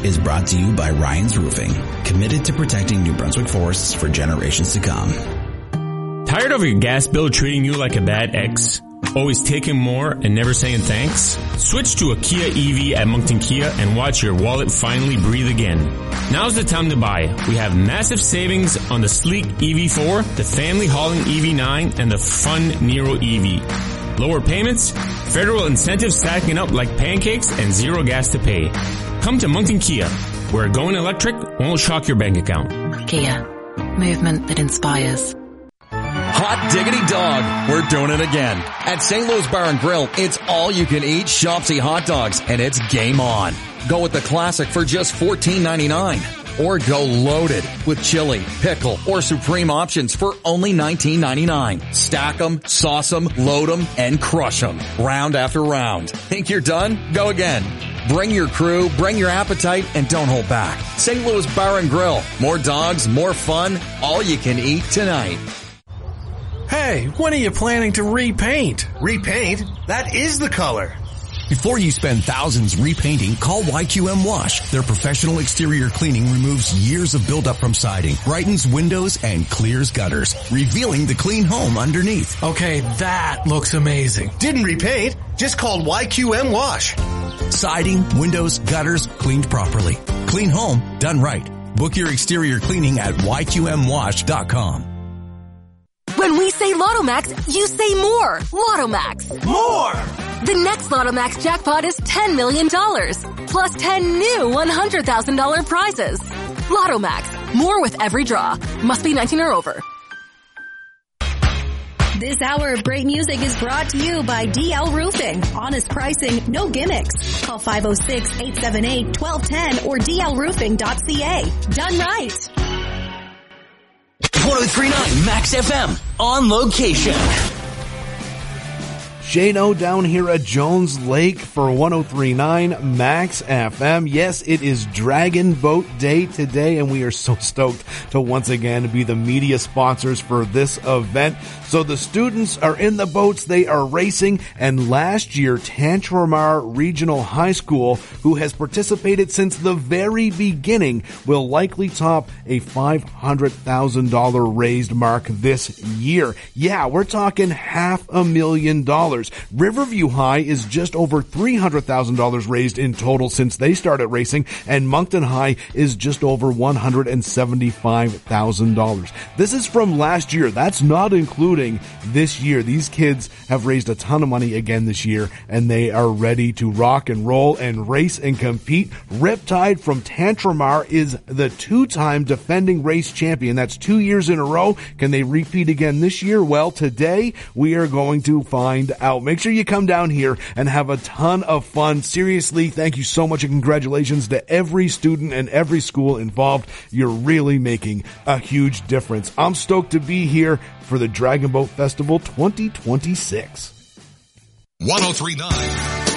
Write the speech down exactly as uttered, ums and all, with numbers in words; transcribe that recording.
is brought to you by Ryan's Roofing, committed to protecting New Brunswick forests for generations to come. Tired of your gas bill treating you like a bad ex? Always taking more and never saying thanks? Switch to a Kia E V at Moncton Kia and watch your wallet finally breathe again. Now's the time to buy. We have massive savings on the sleek E V four, the family hauling E V nine, and the fun Nero E V. Lower payments, federal incentives stacking up like pancakes, and zero gas to pay. Come to Moncton Kia, where going electric won't shock your bank account. Kia, movement that inspires. Hot diggity dog, we're doing it again. At Saint Louis Bar and Grill, it's all you can eat Shopsy hot dogs, and it's game on. Go with the classic for just fourteen ninety-nine. Or go loaded with chili, pickle, or supreme options for only nineteen ninety-nine. Stack them, sauce them, load them, and crush them. Round after round. Think you're done? Go again. Bring your crew, bring your appetite, and don't hold back. Saint Louis Bar and Grill. More dogs, more fun, all you can eat tonight. Hey, when are you planning to repaint? Repaint? That is the color. Before you spend thousands repainting, call Y Q M Wash. Their professional exterior cleaning removes years of buildup from siding, brightens windows, and clears gutters, revealing the clean home underneath. Okay, that looks amazing. Didn't repaint, just called Y Q M Wash. Siding, windows, gutters, cleaned properly. Clean home, done right. Book your exterior cleaning at Y Q M wash dot com. When we say LottoMax, you say more. LottoMax. More! The next LottoMax jackpot is ten million dollars, plus ten new one hundred thousand dollars prizes. LottoMax. More with every draw. Must be nineteen or over. This hour of great music is brought to you by D L Roofing. Honest pricing, no gimmicks. Call five oh six, eight seven eight, one two one zero or d l roofing dot c a. Done right. one oh three point nine Max F M on location. Shano down here at Jones Lake for one oh three point nine Max F M. Yes, it is Dragon Boat Day today, and we are so stoked to once again be the media sponsors for this event. So the students are in the boats, they are racing, and last year, Tantramar Regional High School, who has participated since the very beginning, will likely top a five hundred thousand dollars raised mark this year. Yeah, we're talking half a million dollars. Riverview High is just over three hundred thousand dollars raised in total since they started racing, and Moncton High is just over one hundred seventy-five thousand dollars. This is from last year. That's not including this year. These kids have raised a ton of money again this year, and they are ready to rock and roll and race and compete. Riptide from Tantramar is the two-time defending race champion. That's two years in a row. Can they repeat again this year? Well, today we are going to find out. Make sure you come down here and have a ton of fun. Seriously, thank you so much and congratulations to every student and every school involved. You're really making a huge difference. I'm stoked to be here for the Dragon Boat Festival twenty twenty-six. one oh three point nine